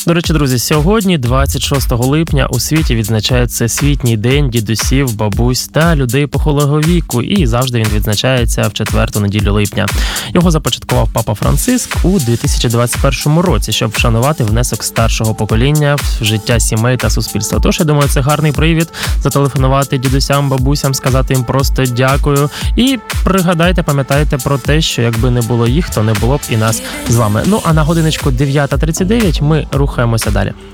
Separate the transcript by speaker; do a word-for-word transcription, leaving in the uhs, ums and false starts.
Speaker 1: До речі, друзі, сьогодні, двадцять шостого липня, у світі відзначають Всесвітній день дідусів, бабусь та людей похилого віку, і завжди він відзначається в четверту неділю липня. Його започаткував Папа Франциск у дві тисячі двадцять першому році, щоб вшанувати внесок старшого покоління в життя сімей та суспільства. Тож, я думаю, це гарний привід зателефонувати дідусям, бабусям, сказати їм просто дякую. І пригадайте, пам'ятайте про те, що якби не було їх, то не було б і нас з вами. Ну, а на годиночку дев'ята тридцять дев'ять ми рухаємося далі.